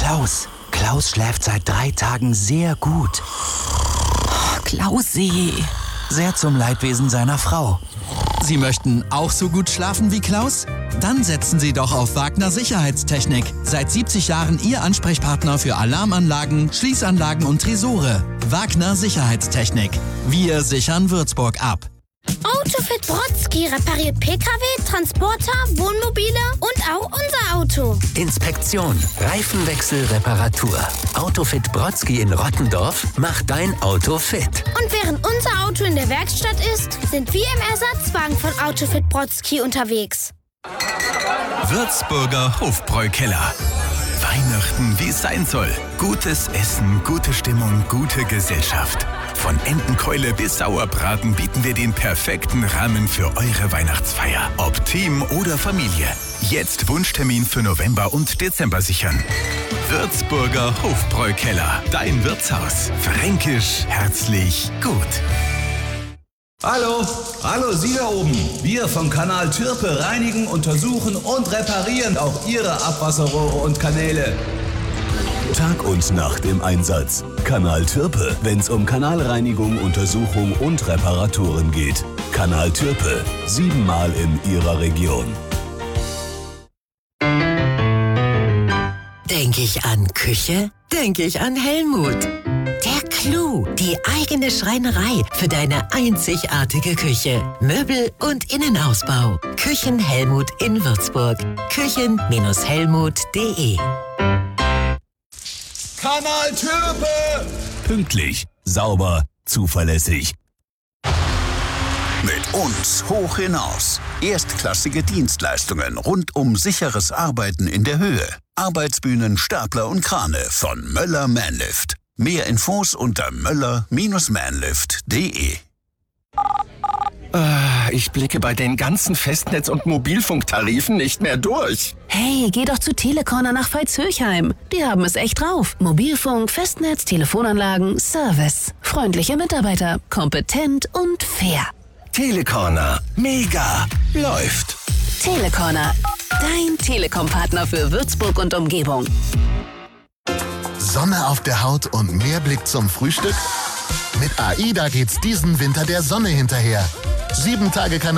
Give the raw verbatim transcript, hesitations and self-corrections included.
Klaus. Klaus schläft seit drei Tagen sehr gut. Oh, Klausi. Sehr zum Leidwesen seiner Frau. Sie möchten auch so gut schlafen wie Klaus? Dann setzen Sie doch auf Wagner Sicherheitstechnik. Seit siebzig Jahren Ihr Ansprechpartner für Alarmanlagen, Schließanlagen und Tresore. Wagner Sicherheitstechnik. Wir sichern Würzburg ab. Autofit Brodsky repariert P K W, Transporter, Wohnmobile und auch unser Auto. Inspektion, Reifenwechsel, Reparatur. Autofit Brodsky in Rottendorf macht dein Auto fit. Und während unser Auto in der Werkstatt ist, sind wir im Ersatzwagen von Autofit Brodsky unterwegs. Würzburger Hofbräukeller. Weihnachten, wie es sein soll. Gutes Essen, gute Stimmung, gute Gesellschaft. Von Entenkeule bis Sauerbraten bieten wir den perfekten Rahmen für eure Weihnachtsfeier. Ob Team oder Familie. Jetzt Wunschtermin für November und Dezember sichern. Würzburger Hofbräukeller. Dein Wirtshaus. Fränkisch, herzlich, gut. Hallo, hallo Sie da oben. Wir vom Kanal Türpe reinigen, untersuchen und reparieren auch Ihre Abwasserrohre und Kanäle. Tag und Nacht im Einsatz. Kanal Türpe, wenn's um Kanalreinigung, Untersuchung und Reparaturen geht. Kanal Türpe, siebenmal in Ihrer Region. Denke ich an Küche? Denke ich an Helmut. Der Clou, die eigene Schreinerei für deine einzigartige Küche. Möbel und Innenausbau. Küchen Helmut in Würzburg. küchen Bindestrich helmut punkt de Kanal Türpe! Pünktlich, sauber, zuverlässig. Mit uns hoch hinaus. Erstklassige Dienstleistungen rund um sicheres Arbeiten in der Höhe. Arbeitsbühnen, Stapler und Krane von Möller Manlift. Mehr Infos unter möller Bindestrich manlift punkt de. Ich blicke bei den ganzen Festnetz- und Mobilfunktarifen nicht mehr durch. Hey, geh doch zu Telecorner nach Veitshöchheim. Die haben es echt drauf. Mobilfunk, Festnetz, Telefonanlagen, Service. Freundliche Mitarbeiter, kompetent und fair. Telecorner. Mega. Läuft. Telecorner. Dein Telekom-Partner für Würzburg und Umgebung. Sonne auf der Haut und mehr Blick zum Frühstück? Mit AIDA geht's diesen Winter der Sonne hinterher. Sieben Tage Kanal